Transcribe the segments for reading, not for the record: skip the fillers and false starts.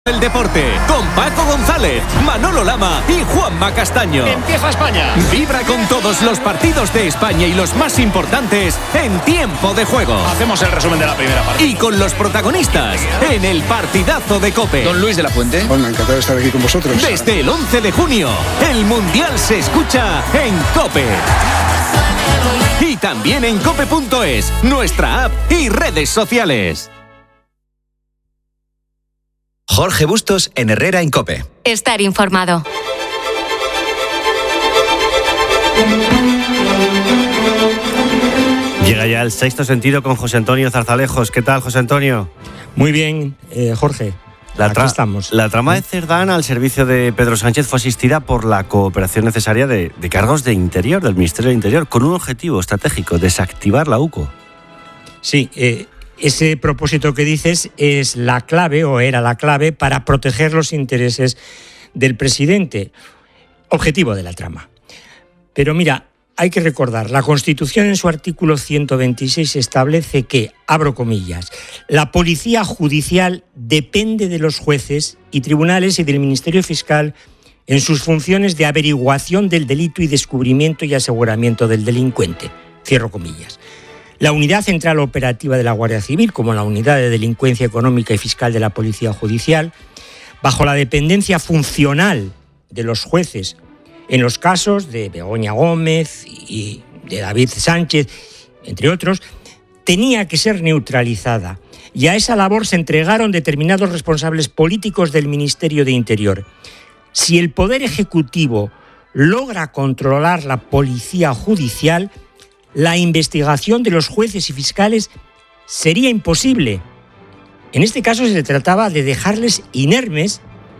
El deporte con Paco González, Manolo Lama y Juanma Castaño. Empieza España. Vibra con todos los partidos de España y los más importantes en tiempo de juego. Hacemos el resumen de la primera parte. Y con los protagonistas en el partidazo de COPE. Don Luis de la Fuente. Bueno, encantado de estar aquí con vosotros. Desde el 11 de junio, el Mundial se escucha en COPE. Y también en cope.es, nuestra app y redes sociales. Jorge Bustos en Herrera en COPE. Estar informado. Llega ya el sexto sentido con José Antonio Zarzalejos. ¿Qué tal, José Antonio? Muy bien, Jorge. Aquí estamos. La trama de Cerdán al servicio de Pedro Sánchez fue asistida por la cooperación necesaria de cargos de Interior, del Ministerio de Interior, con un objetivo estratégico: desactivar la UCO. Sí, ese propósito que dices es la clave, o era la clave, para proteger los intereses del presidente. Objetivo de la trama. Pero mira, hay que recordar, la Constitución en su artículo 126 establece que, abro comillas, la policía judicial depende de los jueces y tribunales y del Ministerio Fiscal en sus funciones de averiguación del delito y descubrimiento y aseguramiento del delincuente. Cierro comillas. La Unidad Central Operativa de la Guardia Civil, como la Unidad de Delincuencia Económica y Fiscal de la Policía Judicial, bajo la dependencia funcional de los jueces en los casos de Begoña Gómez y de David Sánchez, entre otros, tenía que ser neutralizada. Y a esa labor se entregaron determinados responsables políticos del Ministerio de Interior. Si el Poder Ejecutivo logra controlar la Policía Judicial, la investigación de los jueces y fiscales sería imposible. En este caso se trataba de dejarles inermes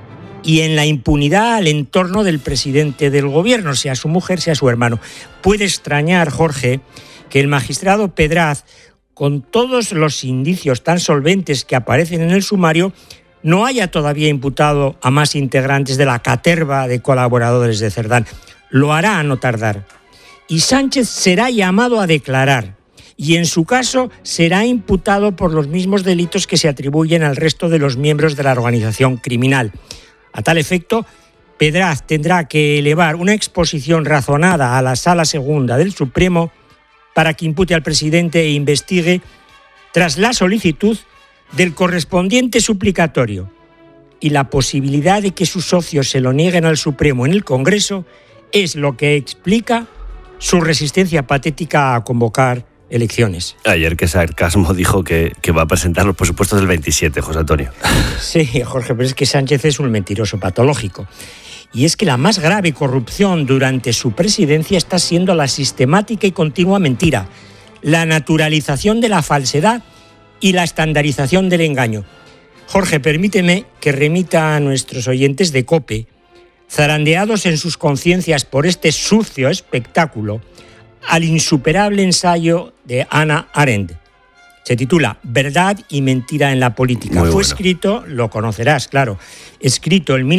y en la impunidad al entorno del presidente del gobierno, sea su mujer, sea su hermano. Puede extrañar, Jorge, que el magistrado Pedraz, con todos los indicios tan solventes que aparecen en el sumario, no haya todavía imputado a más integrantes de la caterva de colaboradores de Cerdán. Lo hará a no tardar. Y Sánchez será llamado a declarar, y en su caso será imputado por los mismos delitos que se atribuyen al resto de los miembros de la organización criminal. A tal efecto, Pedraz tendrá que elevar una exposición razonada a la Sala Segunda del Supremo para que impute al presidente e investigue tras la solicitud del correspondiente suplicatorio. Y la posibilidad de que sus socios se lo nieguen al Supremo en el Congreso es lo que explica su resistencia patética a convocar elecciones. Ayer, que sarcasmo, dijo que va a presentar los presupuestos del 27, José Antonio. Sí, Jorge, pero es que Sánchez es un mentiroso patológico. Y es que la más grave corrupción durante su presidencia está siendo la sistemática y continua mentira, la naturalización de la falsedad y la estandarización del engaño. Jorge, permíteme que remita a nuestros oyentes de COPE, zarandeados en sus conciencias por este sucio espectáculo, al insuperable ensayo de Hannah Arendt. Se titula Verdad y mentira en la política. Muy Fue bueno. escrito, lo conocerás, claro, escrito en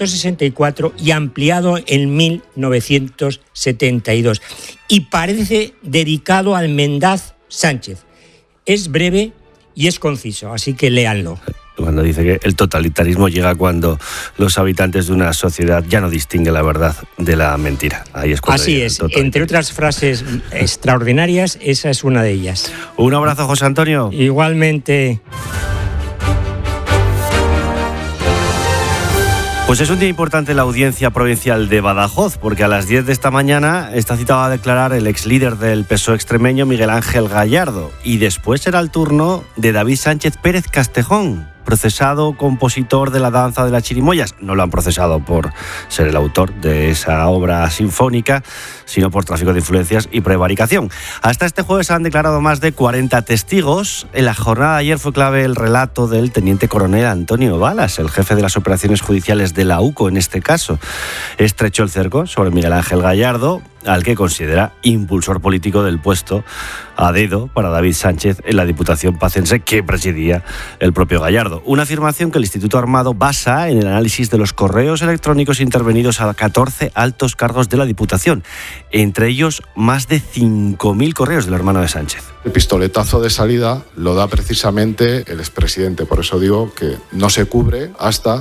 1964 y ampliado en 1972. Y parece dedicado al mendaz Sánchez. Es breve y es conciso, así que léanlo. Cuando dice que el totalitarismo llega cuando los habitantes de una sociedad ya no distinguen la verdad de la mentira. Ahí es cuando así es, entre otras frases extraordinarias, esa es una de ellas. Un abrazo, José Antonio. Igualmente. Pues es un día importante en la Audiencia Provincial de Badajoz, porque a las 10 de esta mañana está citado a declarar el exlíder del PSOE extremeño, Miguel Ángel Gallardo. Y después será el turno de David Sánchez Pérez Castejón, procesado compositor de la danza de las chirimoyas. No lo han procesado por ser el autor de esa obra sinfónica, sino por tráfico de influencias y prevaricación. Hasta este jueves han declarado más de 40 testigos. En la jornada de ayer fue clave el relato del teniente coronel Antonio Balas, el jefe de las operaciones judiciales de la UCO en este caso. Estrechó el cerco sobre Miguel Ángel Gallardo al que considera impulsor político del puesto a dedo para David Sánchez en la Diputación pacense que presidía el propio Gallardo. Una afirmación que el Instituto Armado basa en el análisis de los correos electrónicos intervenidos a 14 altos cargos de la Diputación, entre ellos más de 5.000 correos del hermano de Sánchez. El pistoletazo de salida lo da precisamente el expresidente, por eso digo que no se cubre hasta